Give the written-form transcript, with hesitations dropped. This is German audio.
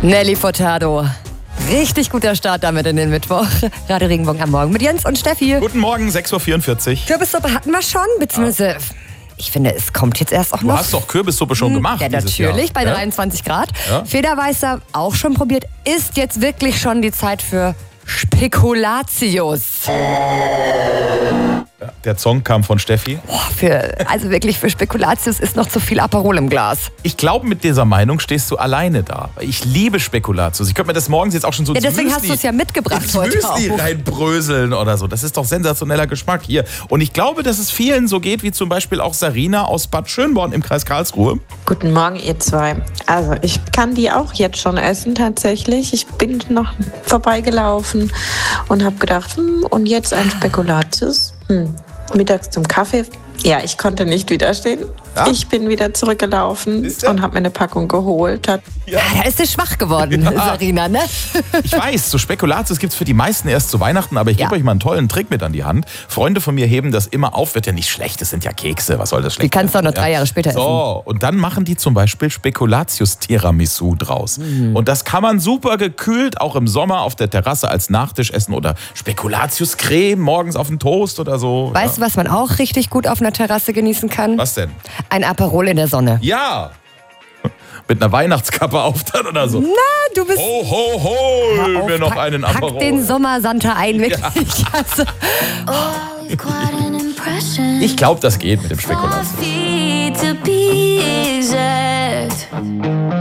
Nelly Furtado. Richtig guter Start damit in den Mittwoch. Radio Regenbogen am Morgen mit Jens und Steffi. Guten Morgen, 6.44 Uhr. Kürbissuppe hatten wir schon, beziehungsweise ich finde, es kommt jetzt erst auch noch. Du hast doch Kürbissuppe schon gemacht. Ja, dieses natürlich, Jahr. bei 23 Grad. Ja. Federweißer auch schon probiert. Ist jetzt wirklich schon die Zeit für Spekulatius. Ja, der Song kam von Steffi. Also wirklich für Spekulatius ist noch zu viel Aperol im Glas. Ich glaube, mit dieser Meinung stehst du alleine da. Ich liebe Spekulatius. Ich könnte mir das morgens jetzt auch schon so ins Deswegen Müsli, hast du es ja mitgebracht ins heute Müsli auch. reinbröseln oder so. Das ist doch sensationeller Geschmack hier. Und ich glaube, dass es vielen so geht, wie zum Beispiel auch Sarina aus Bad Schönborn im Kreis Karlsruhe. Guten Morgen, ihr zwei. Also ich kann die auch jetzt schon essen tatsächlich. Ich bin noch vorbeigelaufen und habe gedacht, und jetzt ein Spekulatius. Mittags zum Kaffee. Ja, ich konnte nicht widerstehen. Ja? Ich bin wieder zurückgelaufen und habe mir eine Packung geholt. Ja, da ist sie schwach geworden, Ja. Sarina, ne? Ich weiß, so Spekulatius gibt es für die meisten erst zu Weihnachten, aber ich gebe Ja. euch mal einen tollen Trick mit an die Hand. Freunde von mir heben das immer auf, wird ja nicht schlecht, das sind ja Kekse, was soll das schlecht Die kannst du auch noch 3 Jahre später essen. So, und dann machen die zum Beispiel Spekulatius-Tiramisu draus. Und das kann man super gekühlt auch im Sommer auf der Terrasse als Nachtisch essen oder Spekulatius-Creme morgens auf den Toast oder so. Weißt du, was man auch richtig gut auf einer Terrasse genießen kann? Was denn? Ein Aperol in der Sonne. Ja! Mit einer Weihnachtskappe auf dann oder so. Na, du bist... Ho, ho, ho! Hör auf, Mir noch einen pack Aperol. den Sommersanta ein, wirklich. Also, Ich glaube, das geht mit dem Spekulatius. Feet to pieces.